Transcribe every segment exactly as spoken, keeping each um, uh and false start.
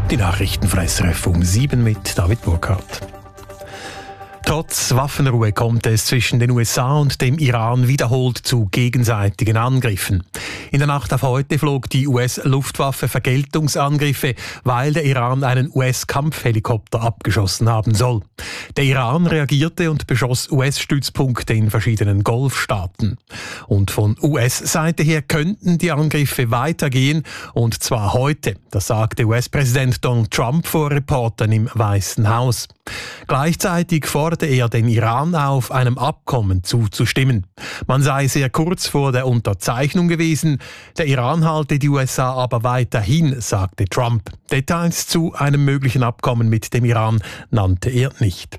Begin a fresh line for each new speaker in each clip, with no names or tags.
Die Nachrichten von S R F um sieben mit David Burkhardt. Trotz Waffenruhe kommt es zwischen den U S A und dem Iran wiederholt zu gegenseitigen Angriffen. In der Nacht auf heute flog die U S-Luftwaffe Vergeltungsangriffe, weil der Iran einen U S-Kampfhelikopter abgeschossen haben soll. Der Iran reagierte und beschoss U S-Stützpunkte in verschiedenen Golfstaaten. Und von U S-Seite her könnten die Angriffe weitergehen, und zwar heute. Das sagte U S-Präsident Donald Trump vor Reportern im Weißen Haus. Gleichzeitig forderte er den Iran auf, einem Abkommen zuzustimmen. Man sei sehr kurz vor der Unterzeichnung gewesen, der Iran halte die U S A aber weiterhin, sagte Trump. Details zu einem möglichen Abkommen mit dem Iran nannte er nicht.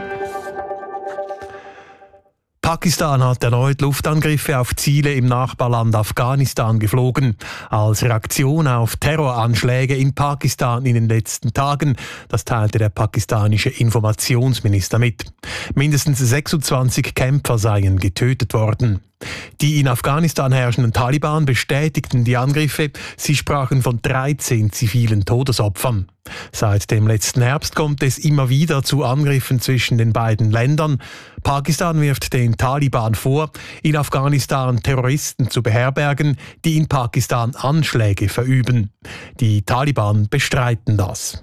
Pakistan hat erneut Luftangriffe auf Ziele im Nachbarland Afghanistan geflogen. Als Reaktion auf Terroranschläge in Pakistan in den letzten Tagen, das teilte der pakistanische Informationsminister mit. Mindestens sechsundzwanzig Kämpfer seien getötet worden. Die in Afghanistan herrschenden Taliban bestätigten die Angriffe. Sie sprachen von dreizehn zivilen Todesopfern. Seit dem letzten Herbst kommt es immer wieder zu Angriffen zwischen den beiden Ländern. Pakistan wirft den Taliban vor, in Afghanistan Terroristen zu beherbergen, die in Pakistan Anschläge verüben. Die Taliban bestreiten das.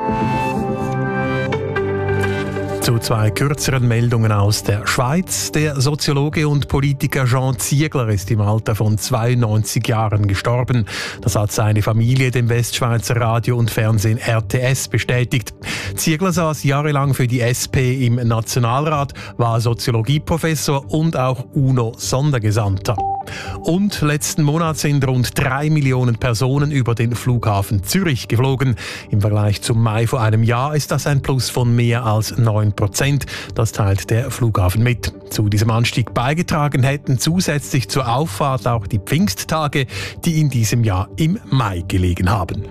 Zu zwei kürzeren Meldungen aus der Schweiz. Der Soziologe und Politiker Jean Ziegler ist im Alter von zweiundneunzig Jahren gestorben. Das hat seine Familie dem Westschweizer Radio und Fernsehen R T S bestätigt. Ziegler saß jahrelang für die S P im Nationalrat, war Soziologieprofessor und auch UNO-Sondergesandter. Und letzten Monat sind rund drei Millionen Personen über den Flughafen Zürich geflogen. Im Vergleich zum Mai vor einem Jahr ist das ein Plus von mehr als neun Prozent. Das teilt der Flughafen mit. Zu diesem Anstieg beigetragen hätten zusätzlich zur Auffahrt auch die Pfingsttage, die in diesem Jahr im Mai gelegen haben.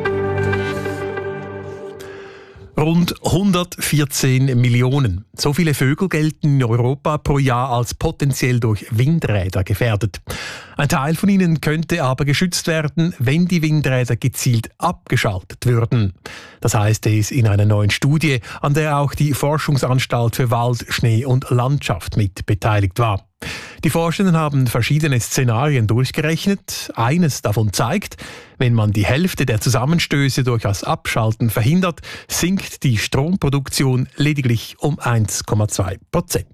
Rund hundertvierzehn Millionen. So viele Vögel gelten in Europa pro Jahr als potenziell durch Windräder gefährdet. Ein Teil von ihnen könnte aber geschützt werden, wenn die Windräder gezielt abgeschaltet würden. Das heißt es in einer neuen Studie, an der auch die Forschungsanstalt für Wald, Schnee und Landschaft mit beteiligt war. Die Forschenden haben verschiedene Szenarien durchgerechnet. Eines davon zeigt, wenn man die Hälfte der Zusammenstöße durch das Abschalten verhindert, sinkt die Stromproduktion lediglich um eins Komma zwei Prozent.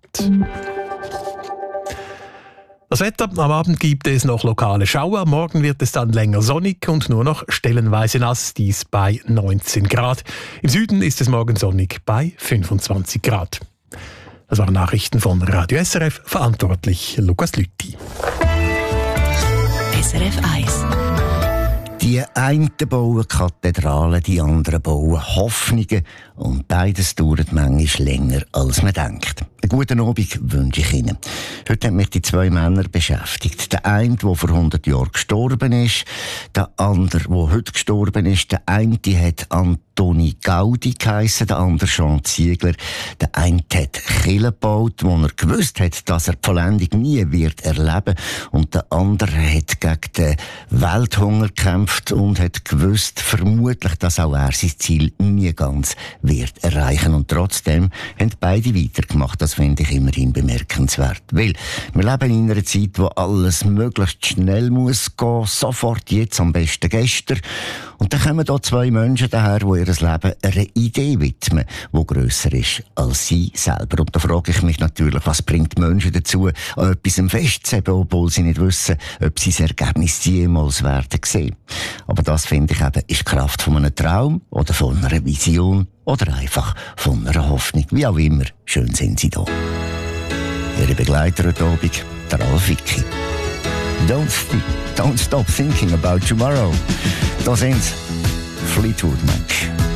Das Wetter: Am Abend gibt es noch lokale Schauer, morgen wird es dann länger sonnig und nur noch stellenweise nass, dies bei neunzehn Grad. Im Süden ist es morgen sonnig bei fünfundzwanzig Grad. Das waren Nachrichten von Radio S R F, verantwortlich Lukas Lüthi.
S R F eins.
Die einen bauen Kathedralen, die anderen bauen Hoffnungen. Und beides dauert manchmal länger, als man denkt. Einen guten Abend wünsche ich Ihnen. Heute haben mich die zwei Männer beschäftigt. Der eine, der vor hundert Jahren gestorben ist, der andere, der heute gestorben ist. Der eine hat Antoni Gaudi geheissen, der andere Jean Ziegler. Der eine hat Kirchen gebaut, wo er gewusst hat, dass er die Vollendung nie wird erleben. Und der andere hat gegen den Welthunger gekämpft und hat gewusst, vermutlich, dass auch er sein Ziel nie ganz wird erreichen. Und trotzdem haben beide weitergemacht. Das finde ich immerhin bemerkenswert. Weil wir leben in einer Zeit, wo alles möglichst schnell muss gehen, sofort, jetzt, am besten gestern. Und dann kommen da zwei Menschen daher, die ihr Leben einer Idee widmen, die grösser ist als sie selber. Und da frage ich mich natürlich, was bringt Menschen dazu, an etwas festzuhalten, obwohl sie nicht wissen, ob sie das Ergebnis jemals werden sehen. Aber das, finde ich eben, ist die Kraft von einem Traum oder von einer Vision oder einfach von einer Hoffnung. Wie auch immer, schön sind sie da. Ihre Begleiter heute Abend, der Ralf Wicki. Don't, don't stop thinking about tomorrow. Da sind Fleetwood Mac.